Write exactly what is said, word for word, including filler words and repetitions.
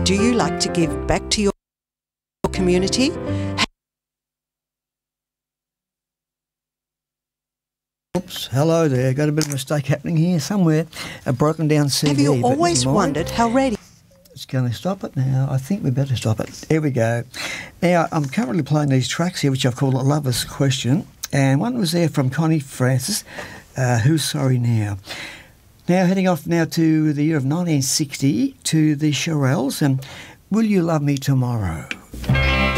Do you like to give back to your community? Oops, hello there. Got a bit of a mistake happening here somewhere. A broken down C D. Have you but always never mind. wondered how radio... It's going to stop it now. I think we better stop it. Here we go. Now, I'm currently playing these tracks here, which I've called A Lover's Question. And one was there from Connie Francis, uh, Who's Sorry Now? Now, heading off now to the year of nineteen sixty, to the Shirelles, and Will You Love Me Tomorrow?